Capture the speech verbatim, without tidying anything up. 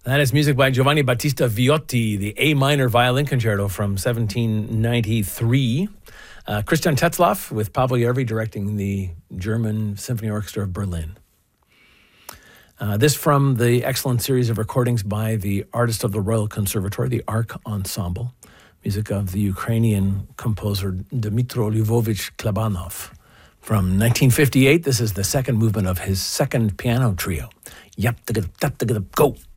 That is music by Giovanni Battista Viotti, the A minor violin concerto from seventeen ninety-three. Uh, Christian Tetzlaff with Pavel Järvi directing the German Symphony Orchestra of Berlin. Uh, this from the excellent series of recordings by the artist of the Royal Conservatory, the Ark Ensemble, music of the Ukrainian composer Dmytro Lvovich Klebanov. From nineteen fifty-eight, this is the second movement of his second piano trio. Yap, go!